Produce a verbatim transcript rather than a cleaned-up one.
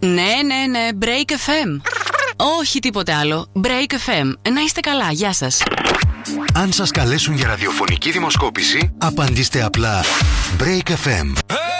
Ναι, ναι, ναι, Break εφ εμ. Όχι τίποτε άλλο. Break εφ εμ. Να είστε καλά, γεια σας. Αν σας καλέσουν για ραδιοφωνική δημοσκόπηση, απαντήστε απλά Break εφ εμ.